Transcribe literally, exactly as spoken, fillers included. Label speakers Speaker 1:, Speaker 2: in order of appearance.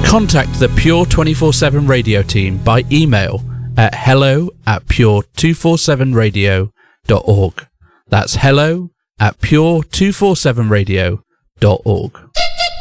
Speaker 1: Contact the Pure twenty-four seven Radio team by email at hello at pure two forty-seven radio dot org. That's hello at pure two forty-seven radio dot org.